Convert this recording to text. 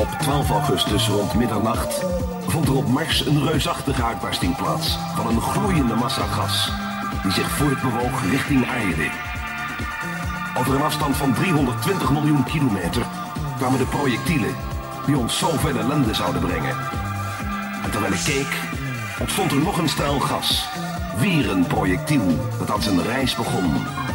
Op 12 augustus rond middernacht vond er op Mars een reusachtige uitbarsting plaats van een gloeiende massa gas die zich voortbewoog richting aarde. Over een afstand van 320 miljoen kilometer kwamen de projectielen die ons zoveel ellende zouden brengen. En terwijl ik keek, ontstond er nog een straal gas. Weer een projectiel dat aan zijn reis begon.